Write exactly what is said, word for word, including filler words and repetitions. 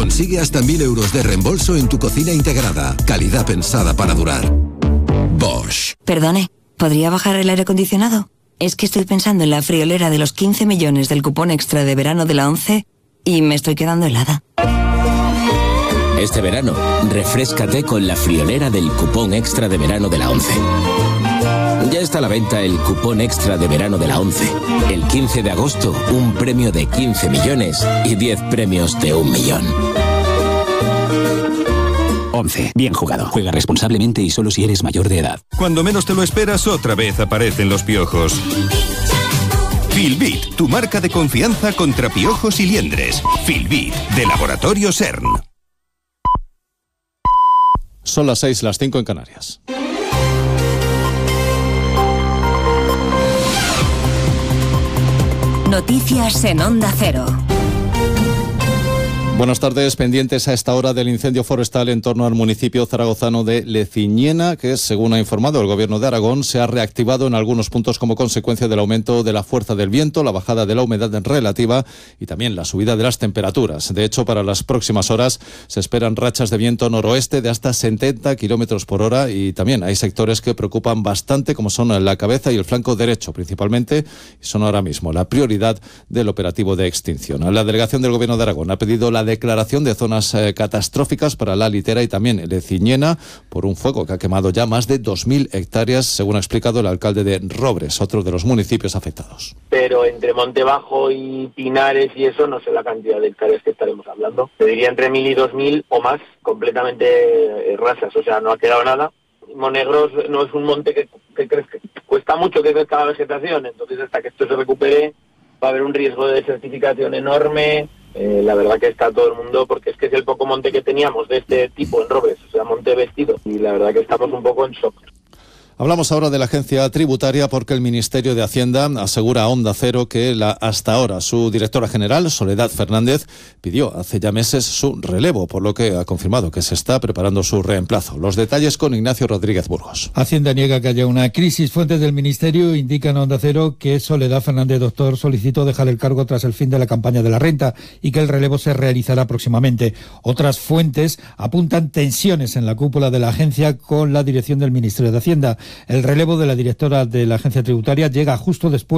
Consigue hasta mil euros de reembolso en tu cocina integrada. Calidad pensada para durar. Bosch. Perdone, ¿podría bajar el aire acondicionado? Es que estoy pensando en la friolera de los quince millones del cupón extra de verano de la ONCE y me estoy quedando helada. Este verano, refréscate con la friolera del cupón extra de verano de la ONCE. Ya está a la venta el cupón extra de verano de la ONCE. El quince de agosto, un premio de quince millones y diez premios de un millón. ONCE. Bien jugado. Juega responsablemente y solo si eres mayor de edad. Cuando menos te lo esperas, otra vez aparecen los piojos. Filbit, tu marca de confianza contra piojos y liendres. Filbit, de Laboratorio CERN. Son las seis, las cinco en Canarias. Noticias en Onda Cero. Buenas tardes, pendientes a esta hora del incendio forestal en torno al municipio zaragozano de Leciñena, que, según ha informado el Gobierno de Aragón, se ha reactivado en algunos puntos como consecuencia del aumento de la fuerza del viento, la bajada de la humedad relativa y también la subida de las temperaturas. De hecho, para las próximas horas se esperan rachas de viento noroeste de hasta setenta kilómetros por hora y también hay sectores que preocupan bastante, como son la cabeza y el flanco derecho, principalmente, y son ahora mismo la prioridad del operativo de extinción. La delegación del Gobierno de Aragón ha pedido la declaración de zonas eh, catastróficas para la Litera y también Leciñena por un fuego que ha quemado ya más de dos mil hectáreas, según ha explicado el alcalde de Robres, otro de los municipios afectados. Pero entre Montebajo y Pinares y eso, no sé la cantidad de hectáreas que estaremos hablando. Te diría entre mil y dos mil o más, completamente eh, rasas, o sea, no ha quedado nada. Monegros no es un monte que, que crezca, cuesta mucho que crezca la vegetación, entonces hasta que esto se recupere va a haber un riesgo de desertificación enorme. Eh, la verdad que está todo el mundo, porque es que es el poco monte que teníamos de este tipo en Robres, o sea, monte vestido, y la verdad que estamos un poco en shock. Hablamos ahora de la agencia tributaria porque el Ministerio de Hacienda asegura a Onda Cero que la hasta ahora su directora general, Soledad Fernández, pidió hace ya meses su relevo, por lo que ha confirmado que se está preparando su reemplazo. Los detalles con Ignacio Rodríguez Burgos. Hacienda niega que haya una crisis. Fuentes del Ministerio indican a Onda Cero que Soledad Fernández Doctor solicitó dejar el cargo tras el fin de la campaña de la renta y que el relevo se realizará próximamente. Otras fuentes apuntan tensiones en la cúpula de la agencia con la dirección del Ministerio de Hacienda. El relevo de la directora de la agencia tributaria llega justo después